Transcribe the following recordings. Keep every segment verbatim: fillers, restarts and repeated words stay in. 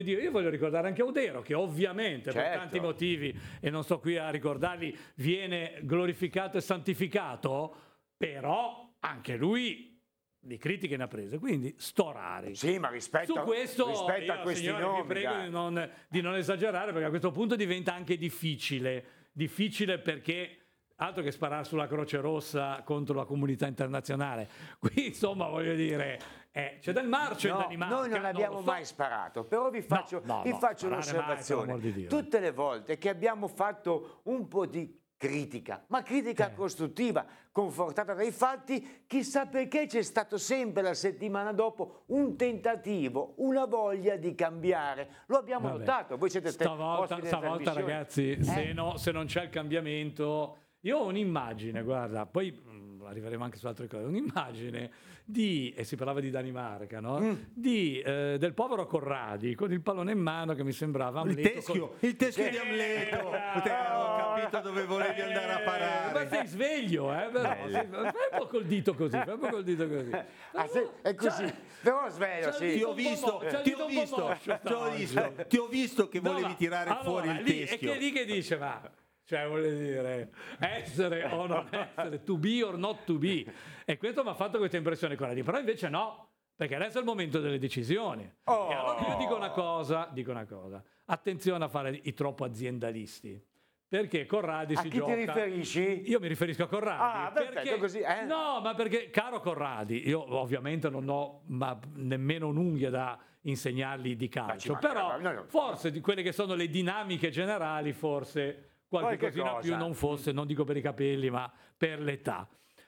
Io voglio ricordare anche Audero, che ovviamente Certo. per tanti motivi, e non sto qui a ricordarli, viene glorificato e santificato, però anche lui di critiche ne ha prese, quindi storari. Sì, ma rispetto, Su questo rispetto io, a questi signore, nomi, vi prego dai. di non, di non esagerare, perché a questo punto diventa anche difficile. Difficile perché altro che sparare sulla Croce Rossa contro la comunità internazionale. Qui insomma voglio dire, eh, c'è del marcio in No, Danimarca. noi non abbiamo lo so. mai sparato, però vi faccio, no, vi no, faccio sparare mai, per un'osservazione. l'amor di Dio. Tutte le volte che abbiamo fatto un po' di critica, ma critica Eh. costruttiva, confortata dai fatti, chissà perché c'è stato sempre la settimana dopo un tentativo, una voglia di cambiare. Lo abbiamo Vabbè. notato, voi siete te- Stavolta, ospiti delle stavolta trasmissioni. ragazzi, Eh? se, no, se non c'è il cambiamento, io ho un'immagine, guarda, poi mh, arriveremo anche su altre cose, un'immagine di, e si parlava di Danimarca, no? Mm. Di, eh, del povero Corradi con il pallone in mano che mi sembrava Il Amleto teschio, con- il teschio Sì. di Amleto. Eh, Te, ho capito dove volevi andare a Ma parare. sei sveglio, eh? Però, Belle. sì, fai un po' col dito così, fai un po' col dito così. Ah, sì, è così, Cioè, però sveglio, c'ha il sì. Ti dito ho un po' visto, mo- c'ha il ti dito ho un po' visto, moscio ti ho stanotte. visto, ti ho visto che No, volevi ma- tirare allora, fuori il lì, teschio. E che lì che dice, ma cioè vuole dire essere o non essere, to be or not to be. E questo mi ha fatto questa impressione qua lì, però invece no, perché adesso è il momento delle decisioni. Oh. E allora io dico una cosa, dico una cosa, attenzione a fare i troppo aziendalisti. Perché Corradi A si chi gioca... ti riferisci? Io mi riferisco a Corradi. Ah, perfetto, perché... così, eh? No, ma perché, caro Corradi, io ovviamente non ho ma nemmeno un'unghia da insegnargli di calcio, mancherà, però ma no, no. forse di quelle che sono le dinamiche generali, forse qualche, Qualche cosina cosa. più non fosse, non dico per i capelli, ma per l'età.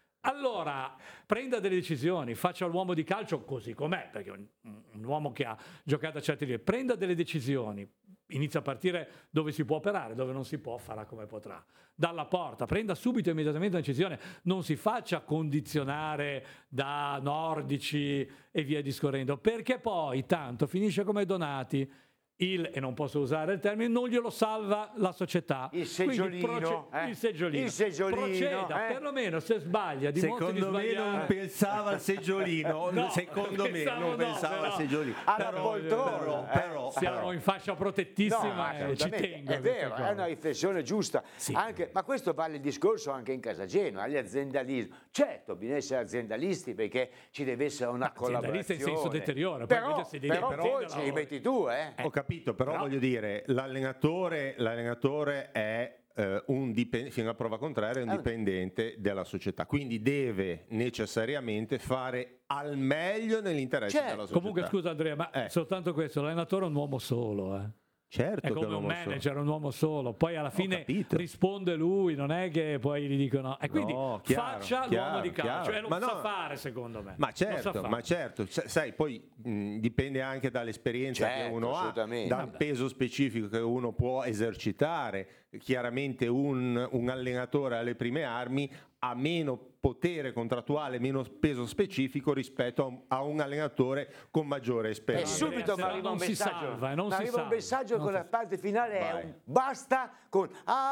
Allora, prenda delle decisioni, faccia l'uomo di calcio così com'è, perché un, un uomo che ha giocato a certi livelli, prenda delle decisioni, inizia a partire dove si può operare, dove non si può farà come potrà. Dalla porta, prenda subito e immediatamente una decisione, non si faccia condizionare da nordici e via discorrendo, perché poi tanto finisce come Donati, il, e non posso usare il termine, non glielo salva la società. Il Quindi seggiolino, eh? il seggiolino. Il seggiolino, Proceda, eh? perlomeno se sbaglia, dimostri di Secondo me sbagliare. non pensava al seggiolino, No, secondo me pensavo non no, pensava però- al seggiolino. Alla Però, poltrona, però, eh. però, Siamo però. in fascia protettissima e ci assolutamente, tengo. a è queste vero, cose. è una riflessione giusta. Sì. Anche, ma questo vale il discorso anche in casa Genoa, agli aziendalismo. Certo, bisogna essere aziendalisti perché ci deve essere una aziendalista collaborazione. in senso deteriore, poi Però, invece si devi però prendere poi la ci lavoro. metti tu, eh? Ho capito, però, Però- voglio dire, l'allenatore, l'allenatore è eh, un dipendente, fino a prova contraria, è un Ah. dipendente della società, quindi deve necessariamente fare al meglio nell'interesse Certo. della società. Comunque scusa Andrea, ma Eh. soltanto questo, l'allenatore è un uomo solo, eh. Certo È che come un uomo manager, un uomo solo. Poi alla fine capito. risponde lui, non è che poi gli dicono. E quindi No, chiaro, faccia chiaro, l'uomo di calcio, chiaro. e lo Ma sa no. fare secondo me. Ma Lo sa certo, fare. ma certo, Sa- sai, poi mh, dipende anche dall'esperienza Certo, che uno ha, assolutamente. dal Vabbè. peso specifico che uno può esercitare. Chiaramente un, un allenatore alle prime armi ha meno potere contrattuale, meno peso specifico rispetto a un, a un allenatore con maggiore E esperienza. subito se mi no arriva non un si messaggio, salva, eh, non mi si arriva un salva, messaggio non con si- la parte finale è Vai. un basta con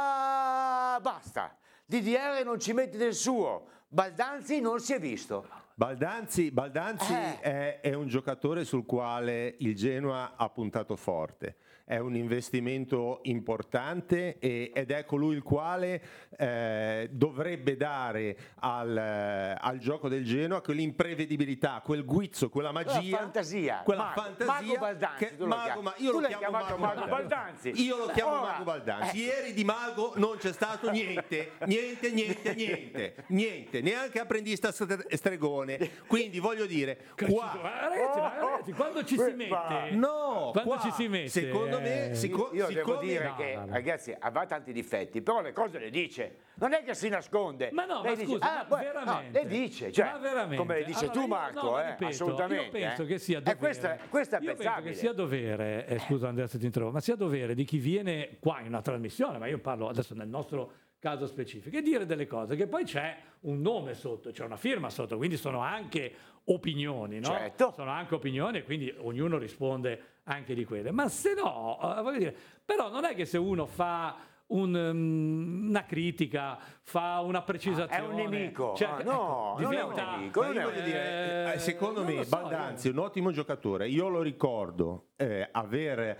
ah basta. D D R non ci metti del suo. Baldanzi non si è visto. Baldanzi, Baldanzi Eh. è, è un giocatore sul quale il Genoa ha puntato forte, è un investimento importante e- ed è colui il quale eh, dovrebbe dare al, eh, al gioco del Genoa quell'imprevedibilità, quel guizzo, quella magia, Quella fantasia. quella Mago- fantasia Mago Baldanzi, che- tu lo Mago- chiami. ma io Tu lo l'hai chiamo chiamato Mago Mago Baldanzi. Io lo chiamo Ora, Mago Baldanzi. ecco. Ieri di Mago non c'è stato niente, niente, niente, niente, niente, neanche apprendista stre- stregone. Quindi voglio dire, qua Ma ragazzi, ma ragazzi, quando ci si Oh, mette, ma- no, quando qua, ci si mette, secondo me, eh, sico- Io devo siccome- dire no, che, no, no. ragazzi, avrà tanti difetti, però le cose le dice. Non è che si nasconde. Ma no, Lei ma dice, scusa, ah, ma poi- veramente? no, le dice, cioè, Ma veramente? come le dice Allora, tu io- Marco, no, eh, ripeto, assolutamente. Io penso eh. che sia E dovere. questo, è- questo è Io penso pensabile. che sia dovere, eh, scusa Andrea se ti interrompo, ma sia dovere di chi viene qua in una trasmissione, ma io parlo adesso nel nostro caso specifico, e dire delle cose che poi c'è un nome sotto, c'è una firma sotto, quindi sono anche opinioni, no? Certo. Sono anche opinioni e quindi ognuno risponde anche di quelle. Ma se no, eh, voglio dire, però non è che se uno fa un, um, una critica, fa una precisazione. Ah, è un nemico. cerca- Ah, no, ecco, non è diventa- un nemico. Ma non io è voglio un- dire, eh, secondo non me lo so, Baldanzi è un ottimo giocatore. Io lo ricordo eh, aver